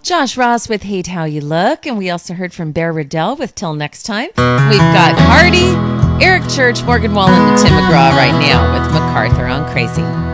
Josh Ross with Hate How You Look. And we also heard from Bear Riddell with Till Next Time. We've got Hardy, Eric Church, Morgan Wallen, and Tim McGraw right now with MacArthur on Crazy.